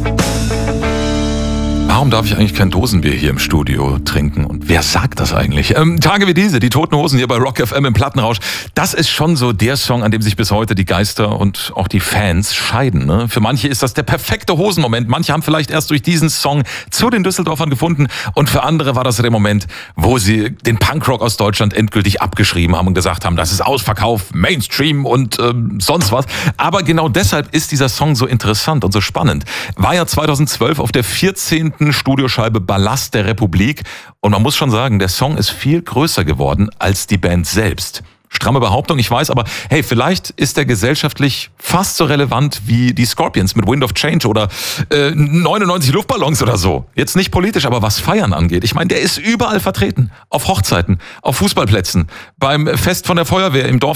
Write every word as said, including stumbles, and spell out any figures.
Warum darf ich eigentlich kein Dosenbier hier im Studio trinken? Und wer sagt das eigentlich? Ähm, Tage wie diese, die Toten Hosen hier bei Rock F M im Plattenrausch. Das ist schon so der Song, an dem sich bis heute die Geister und auch die Fans scheiden. Ne? Für manche ist das der perfekte Hosenmoment. Manche haben vielleicht erst durch diesen Song zu den Düsseldorfern gefunden. Und für andere war das der Moment, wo sie den Punkrock aus Deutschland endgültig abgeschrieben haben und gesagt haben, das ist Ausverkauf, Mainstream und ähm, sonst was. Aber genau deshalb ist dieser Song so interessant und so spannend. War ja zweitausendzwölf auf der vierzehnten Studioscheibe Ballast der Republik. Und man muss schon sagen, der Song ist viel größer geworden als die Band selbst. Stramme Behauptung, ich weiß, aber hey, vielleicht ist er gesellschaftlich fast so relevant wie die Scorpions mit Wind of Change oder äh, neunundneunzig Luftballons oder so. Jetzt nicht politisch, aber was Feiern angeht. Ich meine, der ist überall vertreten. Auf Hochzeiten, auf Fußballplätzen, beim Fest von der Feuerwehr im Dorf